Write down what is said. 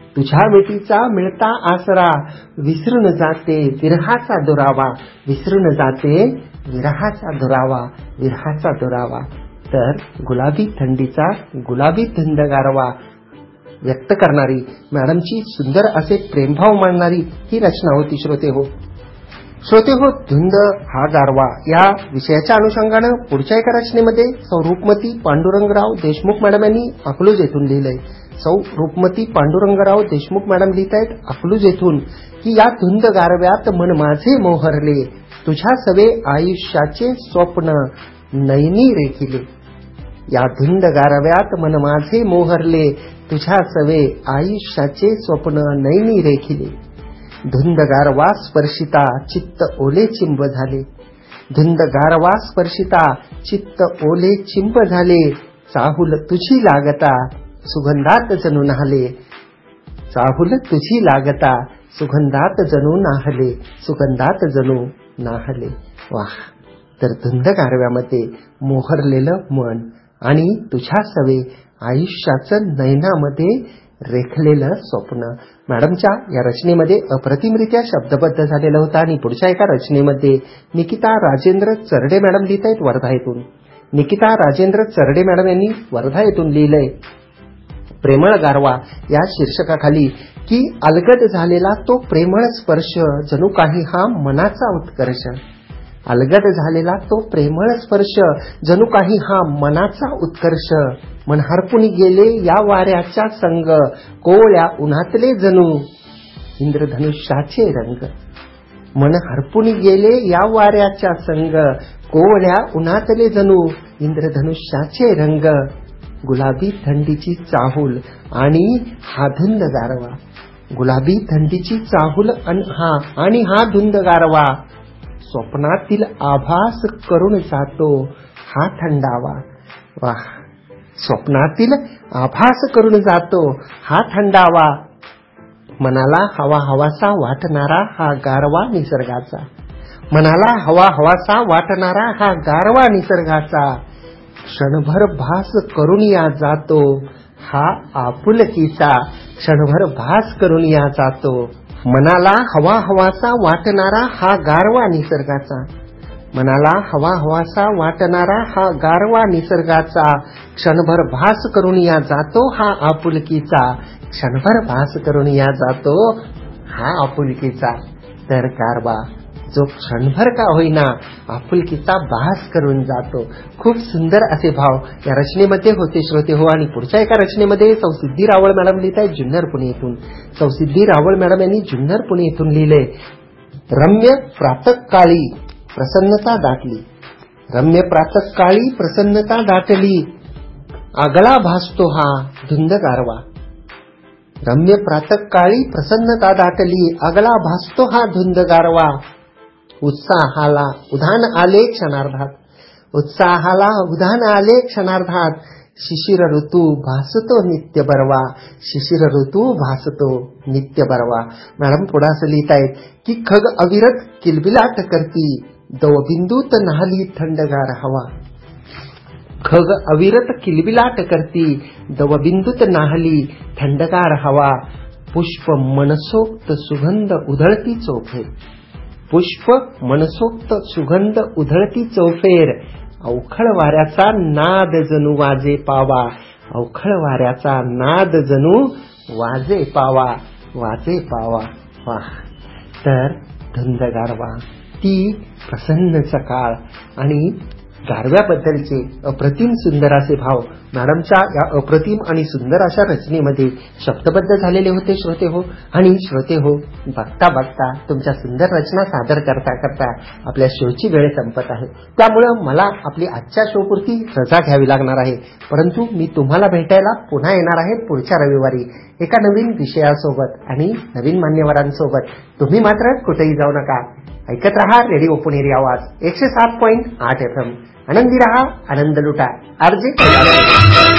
तुझ्या भेटीचा मिळता आसरा, विसरून जाते विरहाचा दुरावा, विसरून जाते विरहाचा दुरावा, विरहाचा दुरावा. तर गुलाबी थंडीचा गुलाबी धुंद गारवा व्यक्त करणारी, मॅडमची सुंदर असे प्रेमभाव मांडणारी ही रचना होती श्रोते हो. श्रोते हो, धुंद हा गारवा या विषयाच्या अनुषंगानं पुढच्या एका रचनेमध्ये सौ रूपमती पांडुरंगराव देशमुख मॅडम यांनी अकलूज येथून लिहिलंय. सौ रूपमती पांडुरंगराव देशमुख मॅडम लिहित आहेत अकलूज येथून की या धुंद गारव्यात मन माझे मोहरले, तुझ्या सवे आयुष्याचे स्वप्न नयनी रेखिले. या धुंद गारव्यात मन माझे मोहरले, तुझ्या सवे आयुष्याचे स्वप्न नयनी रेखिले. धुंद गारवा स्पर्शिता चित्त ओले चिंब झाले, धुंद गारवा स्पर्शिता चित्त ओले चिंब झाले. चाहुल तुझी लागता सुगंधात जणू नाहले, चाहुल तुझी लागता सुगंधात जणू नाहले, सुगंधात जणू नाहले. वाह. तर धुंद गारव्यामध्ये मोहरलेलं मन आणि तुझ्या सवे आयुष्याचं नयनामध्ये रेखलेलं स्वप्न मॅडमच्या या रचनेमध्ये अप्रतिमरित्या शब्दबद्ध झालेलं होतं. आणि पुढच्या एका रचनेमध्ये निकिता राजेंद्र चरडे मॅडम लिहित आहेत वर्धा येथून. निकिता राजेंद्र चरडे मॅडम यांनी वर्धा येथून लिहिलंय प्रेमळ गारवा या शीर्षकाखाली की अलगद झालेला तो प्रेमळ स्पर्श जणू काही हा मनाचा उत्कर्ष, अलगद झालेला तो प्रेमळ स्पर्श जणू काही हा मनाचा उत्कर्ष. मन हरपून गेले या वाऱ्याच्या संग, कोवळ्या उन्हातले जणू इंद्रधनुष्याचे रंग. मन हरपून गेले या वाऱ्याच्या संग, कोवळ्या उन्हातले जणू इंद्रधनुष्याचे रंग. गुलाबी थंडीची चाहूल आणि हा धुंद गारवा, गुलाबी थंडीची चाहूल आणि हा धुंद गारवा. स्वप्नातील आभास करून जातो हा थंडावा. वाह. स्वप्नातील आभास करून जातो हा थंडावा. मनाला हवा हवासा वाटणारा हा गारवा निसर्गाचा, मनाला हवा हवासा वाटणारा हा गारवा निसर्गाचा. क्षणभर भास करून या जातो हा आपुलकीचा, क्षणभर भास करून या जातो. मनाला हवा हवासा वाटणारा हा गारवा निसर्गाचा, मनाला हवा हवासा वाटणारा हा गारवा निसर्गाचा. क्षणभर भास करून या जातो हा आपुलकीचा, क्षणभर भास करून या जातो हा आपुलकीचा. तर गारवा जो क्षणभर का होईना आपुलकीचा भास करून जातो. खूप सुंदर असे भाव या रचनेमध्ये होते श्रोते हो. आणि पुढच्या एका रचनेमध्ये सौ सिद्धी रावळ मॅडम लिहित आहेत जुन्नर पुणे येथून. सौ सिद्धी रावळ मॅडम यांनी जुन्नर पुणे येथून लिहिलंय रम्य प्रातःकाळी प्रसन्नता दाटली, रम्य प्रातःकाळी प्रसन्नता दाटली. आगळा भासतो हा धुंद गारवा, रम्य प्रातःकाळी प्रसन्नता दाटली. आगळा भासतो हा धुंद गारवा. उत्साहाला उधाण आले क्षणार्धात, उत्साहाला उधाण आले क्षणार्धात. शिशिर ऋतू भासतो नित्य बरवा, शिशिर ऋतू भासतो नित्य बरवा. मॅडम पुढे असं लिहित आहेत की खग अविरत किलबिलाट करती, दवबिंदूत नाहली थंडगार हवा. खग अविरत किलबिलाट करती, दवबिंदूत नाहली थंडगार हवा. पुष्प मनसोक्त सुगंध उधळती चोफेर, पुष्प मनसोक्त सुगंध उधळती चौफेर. अवखळ वाऱ्याचा नाद जणू वाजे पावा, अवखळ वाऱ्याचा नाद जणू वाजे पावा, वाजे पावा. वाह. तर धुंद गारवा ती प्रसन्न सकाळ आणि गारव्याबद्दलचे अप्रतिम सुंदर असे भाव मॅडमच्या या अप्रतिम आणि सुंदर अशा रचनेमध्ये शब्दबद्ध झालेले होते श्रोते हो. आणि श्रोते हो, बघता बघता तुमच्या सुंदर रचना सादर करता करता आपल्या शोची वेळ संपत आहे. त्यामुळं मला आपली आजच्या शोपुरती रजा घ्यावी लागणार आहे. परंतु मी तुम्हाला भेटायला पुन्हा येणार आहे पुढच्या रविवारी एका नवीन विषयासोबत आणि नवीन मान्यवरांसोबत. तुम्ही मात्र कुठेही जाऊ नका. ऐकत रहा रेडिओ पुणेरी आवाज 107.8 FM. आनंदी रहा, आनंद लुटा. आरजे